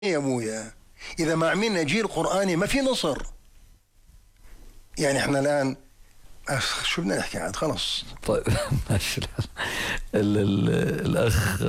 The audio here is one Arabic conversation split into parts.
يا ابويا، اذا ما عملنا جيل قرآني ما في نصر. يعني احنا الان شو بدنا نحكي عاد خلص. طيب ماشي. الأخ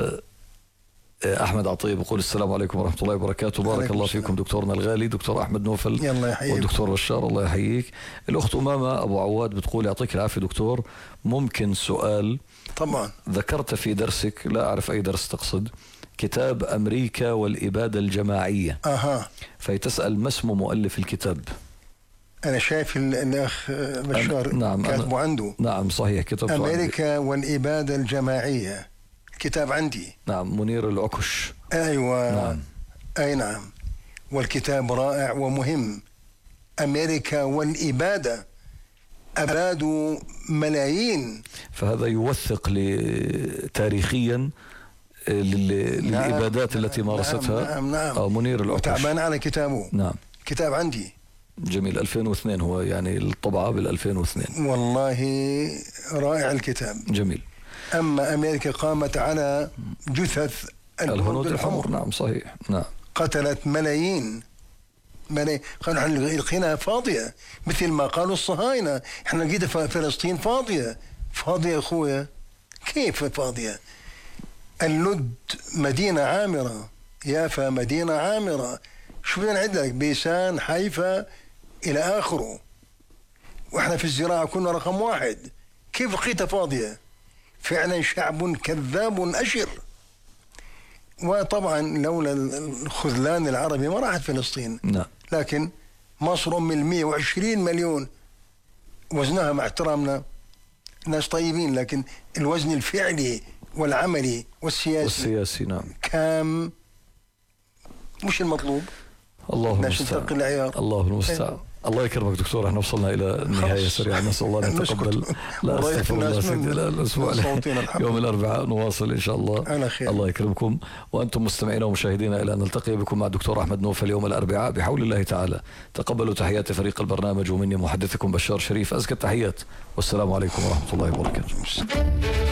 أحمد عطية بيقول السلام عليكم ورحمة الله وبركاته. بارك الله فيكم دكتورنا الغالي دكتور أحمد نوفل. الله يحييك. والدكتور بشار الله يحييك. الأخت أمامة أبو عواد بتقول يعطيك العافية دكتور، ممكن سؤال؟ طبعا. ذكرت في درسك، لا أعرف أي درس تقصد، كتاب أمريكا والإبادة الجماعية. فيتسأل ما اسم مؤلف الكتاب؟ أنا شايف الأخ بشار نعم كاتبه عنده. نعم صحيح، كتبته أمريكا والإبادة الجماعية، الكتاب عندي. نعم منير العكش. أيوة نعم. أي نعم، والكتاب رائع ومهم. أمريكا والإبادة، أبادوا ملايين. فهذا يوثق تاريخيا للإبادات التي مارستها. نعم. منير العكش. وتعبان على كتابه. نعم. كتاب عندي. جميل. 2002 هو، يعني الطبعة بال2002. والله رائع الكتاب. جميل. أما أمريكا قامت على جثث الهنود الحمر. نعم صحيح. نعم. قتلت ملايين. قالوا القينا فاضية، مثل ما قالوا الصهاينة احنا لقينا فلسطين فاضية. فاضية يا أخويا، كيف فاضية؟ اللد مدينة عامرة، يافا مدينة عامرة، شو بدنا نعد لك؟ بيسان، حيفا، إلى آخره. وإحنا في الزراعة كنا رقم 1. كيف لقيتها فاضية؟ فعلا شعب كذاب أشر. وطبعا لولا الخذلان العربي ما راحت فلسطين. نعم. لكن مصر من 120 مليون، وزنها مع احترامنا ناس طيبين، لكن الوزن الفعلي والعملي والسياسي نعم كام؟ مش المطلوب. الله المستعان. الله المستعان. الله يكرمك دكتور، احنا وصلنا الى النهايه سريعا، نسال الله ان يتقبل. لا استغفر الله سيدي، لا الاسبوع يوم الاربعاء نواصل ان شاء الله. الله يكرمكم. وانتم مستمعينا ومشاهدينا، الى ان نلتقي بكم مع الدكتور احمد نوفل يوم الاربعاء بحول الله تعالى. تقبلوا تحيات فريق البرنامج، ومني محدثكم بشار شريف ازكى التحيات، والسلام عليكم ورحمه الله وبركاته.